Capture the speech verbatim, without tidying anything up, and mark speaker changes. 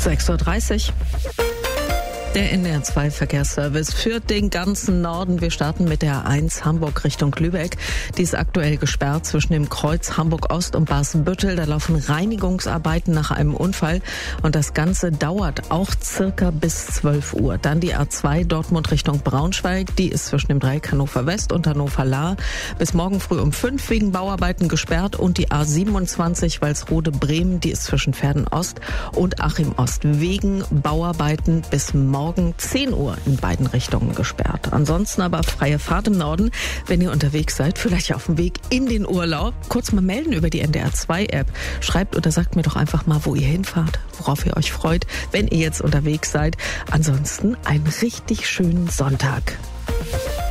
Speaker 1: sechs Uhr dreißig. Der N D R zwei Verkehrsservice führt den ganzen Norden. Wir starten mit der A eins Hamburg Richtung Lübeck. Die ist aktuell gesperrt zwischen dem Kreuz Hamburg-Ost und Bassenbüttel. Da laufen Reinigungsarbeiten nach einem Unfall und das Ganze dauert auch circa bis zwölf Uhr. Dann die A zwei Dortmund Richtung Braunschweig. Die ist zwischen dem Dreieck Hannover West und Hannover Lahr bis morgen früh um fünf wegen Bauarbeiten gesperrt. Und die A siebenundzwanzig Walsrode-Bremen, die ist zwischen Verden Ost und Achim Ost wegen Bauarbeiten bis morgen Morgen zehn Uhr in beiden Richtungen gesperrt. Ansonsten aber freie Fahrt im Norden, wenn ihr unterwegs seid, vielleicht auf dem Weg in den Urlaub. Kurz mal melden über die N D R zwei App. Schreibt oder sagt mir doch einfach mal, wo ihr hinfahrt, worauf ihr euch freut, wenn ihr jetzt unterwegs seid. Ansonsten einen richtig schönen Sonntag.